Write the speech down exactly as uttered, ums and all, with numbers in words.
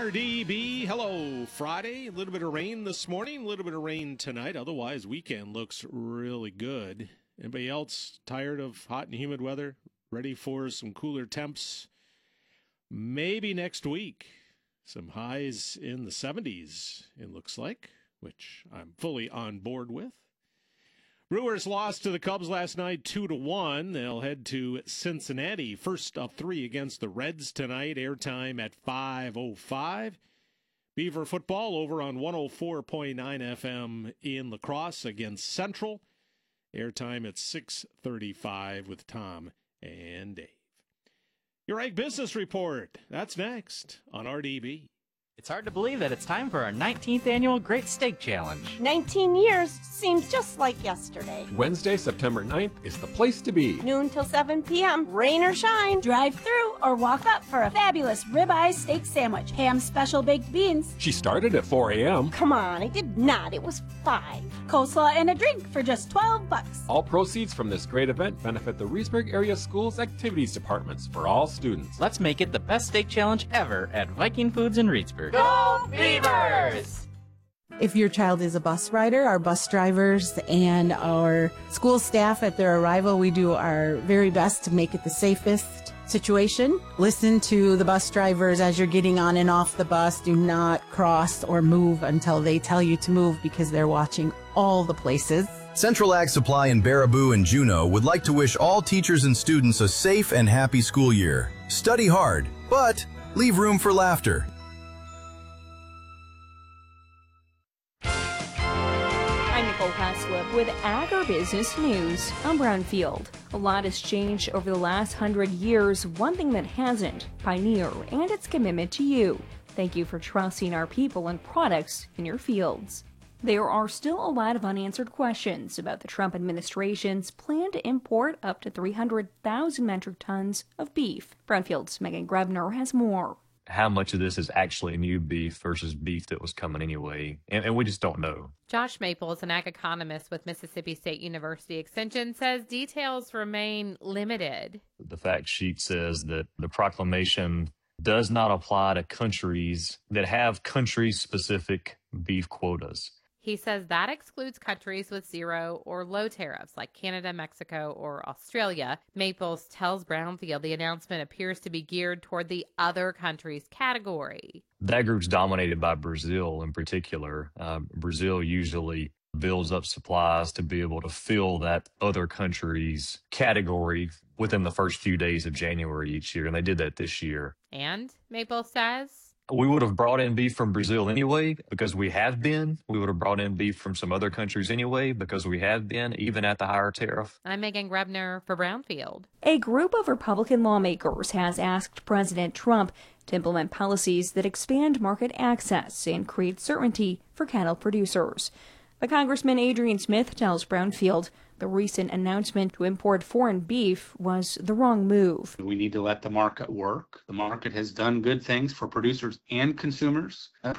R D B, hello, Friday. A little bit of rain this morning, a little bit of rain tonight. Otherwise, weekend looks really good. Anybody else tired of hot and humid weather? Ready for some cooler temps? Maybe next week. Some highs in the seventies, it looks like, which I'm fully on board with. Brewers lost to the Cubs last night two to one. They'll head to Cincinnati. First of three against the Reds tonight. Airtime at five oh five. Beaver football over on one oh four point nine F M in La Crosse against Central. Airtime at six thirty-five with Tom and Dave. Your Ag Business Report. That's next on R D B. It's hard to believe that it's time for our nineteenth annual Great Steak Challenge. nineteen years seems just like yesterday. Wednesday, September ninth is the place to be. Noon till seven p.m., rain or shine. Drive through or walk up for a fabulous ribeye steak sandwich, ham special baked beans. She started at four a.m. Come on, I did not. It was five. Coleslaw and a drink for just twelve bucks. All proceeds from this great event benefit the Reedsburg Area Schools Activities Departments for all students. Let's make it the best steak challenge ever at Viking Foods in Reedsburg. Go Beavers! If your child is a bus rider, our bus drivers and our school staff at their arrival, we do our very best to make it the safest situation. Listen to the bus drivers as you're getting on and off the bus. Do not cross or move until they tell you to move because they're watching all the places. Central Ag Supply in Baraboo and Juneau would like to wish all teachers and students a safe and happy school year. Study hard, but leave room for laughter. With Agribusiness News, I'm Brownfield. A lot has changed over the last hundred years. One thing that hasn't, Pioneer and its commitment to you. Thank you for trusting our people and products in your fields. There are still a lot of unanswered questions about the Trump administration's plan to import up to three hundred thousand metric tons of beef. Brownfield's Megan Grebner has more. How much of this is actually new beef versus beef that was coming anyway, and, and we just don't know. Josh Maples, an ag economist with Mississippi State University Extension, says details remain limited. The fact sheet says that the proclamation does not apply to countries that have country-specific beef quotas. He says that excludes countries with zero or low tariffs like Canada, Mexico, or Australia. Maples tells Brownfield the announcement appears to be geared toward the other countries category. That group's dominated by Brazil in particular. Uh, Brazil usually builds up supplies to be able to fill that other countries category within the first few days of January each year, and they did that this year. And Maples says we would have brought in beef from Brazil anyway, because we have been. We would have brought in beef from some other countries anyway, because we have been, even at the higher tariff. I'm Megan Grebner for Brownfield. A group of Republican lawmakers has asked President Trump to implement policies that expand market access and create certainty for cattle producers. But Congressman Adrian Smith tells Brownfield the recent announcement to import foreign beef was the wrong move. We need to let the market work. The market has done good things for producers and consumers.